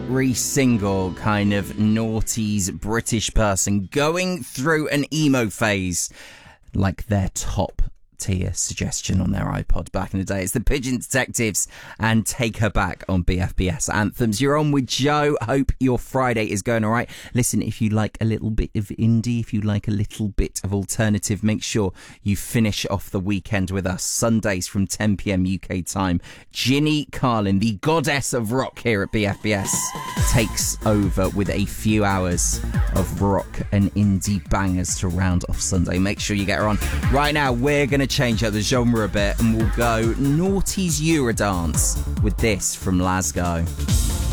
every single kind of noughties British person going through an emo phase, like their top tier suggestion on their iPod back in the day. It's the Pigeon Detectives and Take Her Back on BFBS Anthems. You're on with Joe. Hope your Friday is going all right. Listen, if you like a little bit of indie, if you like a little bit of alternative, make sure you finish off the weekend with us. Sundays from 10 p.m. UK time. Ginny Carlin, the goddess of rock here at BFBS, takes over with a few hours of rock and indie bangers to round off Sunday. Make sure you get her on. Right now, we're going to change up the genre a bit and we'll go noughties Eurodance with this from Lasgo.